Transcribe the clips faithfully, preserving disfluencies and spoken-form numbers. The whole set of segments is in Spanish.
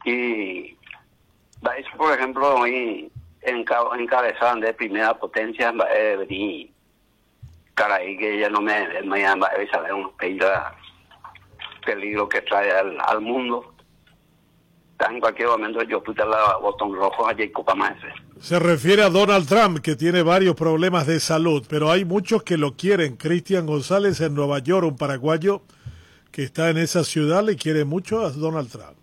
Y país, por ejemplo, hoy enca- encabezaban de primera potencia, eh, y caray, que ya no me, me llama, sabemos que el peligro que trae al, al mundo. En cualquier momento yo puse el botón rojo a Jacob Amase. Se refiere a Donald Trump, que tiene varios problemas de salud, pero hay muchos que lo quieren. Cristian González en Nueva York, un paraguayo que está en esa ciudad, le quiere mucho a Donald Trump.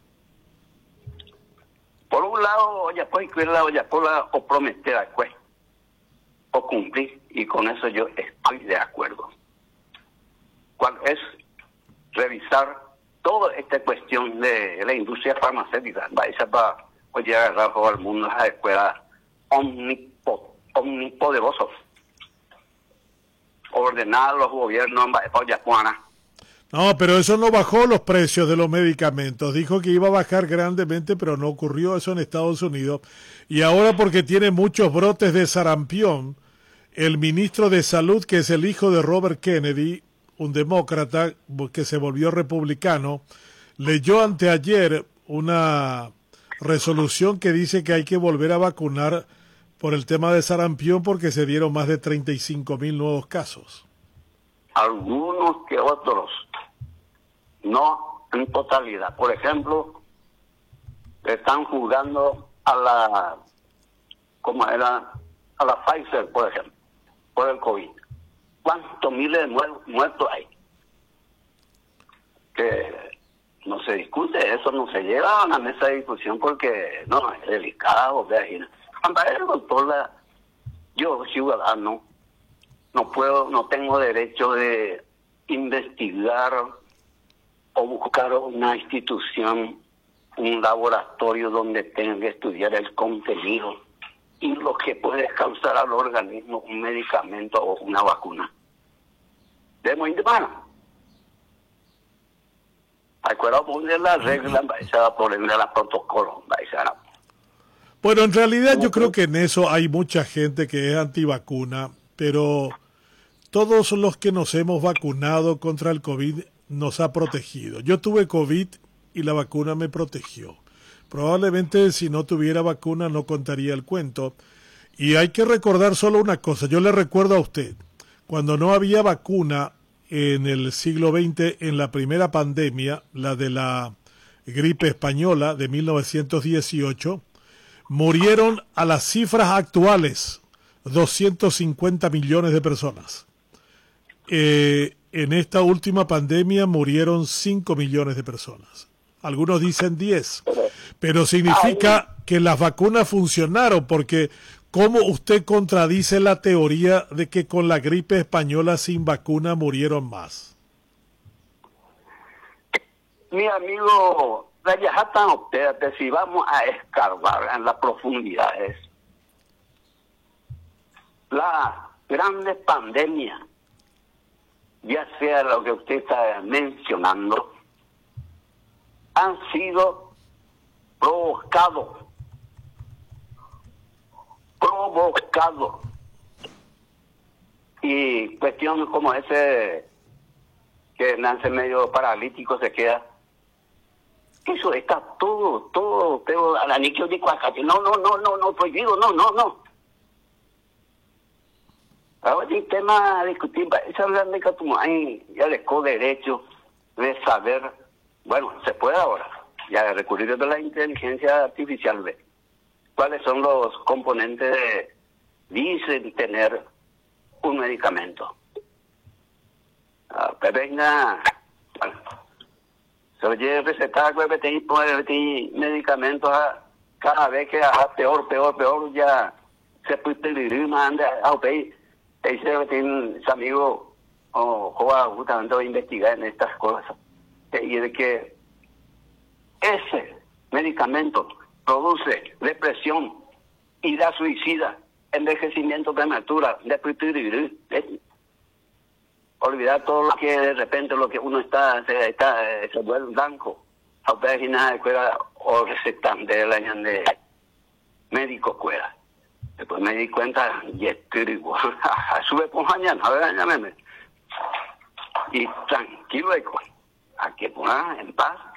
Por un lado, ya puede cuidar la olla o prometer al juez o cumplir, y con eso yo estoy de acuerdo. ¿Cuál es? Revisar toda esta cuestión de la industria farmacéutica. Esa va a llegar al mundo, a la escuela omnipo, omnipoderosos. Ordenar a los gobiernos para Yacuana. No, pero eso no bajó los precios de los medicamentos. Dijo que iba a bajar grandemente, pero no ocurrió eso en Estados Unidos. Y ahora, porque tiene muchos brotes de sarampión, el ministro de Salud, que es el hijo de Robert Kennedy, un demócrata que se volvió republicano, leyó anteayer una resolución que dice que hay que volver a vacunar por el tema de sarampión porque se dieron más de treinta y cinco mil nuevos casos. Algunos que otros, no en totalidad. Por ejemplo, están jugando a la, como era, a la Pfizer, por ejemplo, por el COVID. ¿Cuántos miles de mu- muertos hay? Que no se discute, eso no se lleva a una mesa de discusión porque no, es delicado. Cuando el doctor, la, yo ciudadano, no puedo, no tengo derecho de investigar o buscar una institución, un laboratorio donde tenga que estudiar el contenido y lo que puede causar al organismo un medicamento o una vacuna. Debemos intimar. Acuerdo poner las reglas, por ende los protocolos. Bueno, en realidad yo creo que en eso hay mucha gente que es antivacuna, pero todos los que nos hemos vacunado contra el COVID nos ha protegido. Yo tuve COVID y la vacuna me protegió. Probablemente si no tuviera vacuna no contaría el cuento. Y hay que recordar solo una cosa, yo le recuerdo a usted, cuando no había vacuna en el siglo veinte, en la primera pandemia, la de la gripe española de mil novecientos dieciocho, murieron a las cifras actuales doscientos cincuenta millones de personas. Eh, en esta última pandemia murieron cinco millones de personas. Algunos dicen diez, pero significa que las vacunas funcionaron, porque ¿cómo usted contradice la teoría de que con la gripe española sin vacuna murieron más? Mi amigo, espérate, si vamos a escarbar en las profundidades, la grande pandemia, ya sea lo que usted está mencionando, han sido provocados, provocados. Y cuestiones como ese, que nace medio paralítico, se queda. Eso está todo, todo, todo, al aniquio de cuacate. No, no, no, no, no, prohibido, no, no, no. Ahora el tema a discutir, esa es que tú hay, ya les co derecho de saber, bueno, se puede ahora, ya recurrir de la inteligencia artificial, ve cuáles son los componentes de, dicen tener un medicamento. Ah, pero venga, bueno, se oye recetar medicamentos a, cada vez que a peor, peor, peor, ya se puede pedir más a pedir. Dice que amigo o joa justamente a investigar en estas cosas, y de que ese medicamento produce depresión, ira suicida, envejecimiento prematura, de olvidar todo lo que de repente lo que uno está se, está, se vuelve blanco a página de o recetan de la de médico cuera. Después me di cuenta, y estoy igual, sube por mañana, a ver, llámeme. Y tranquilo, a que pongan en paz.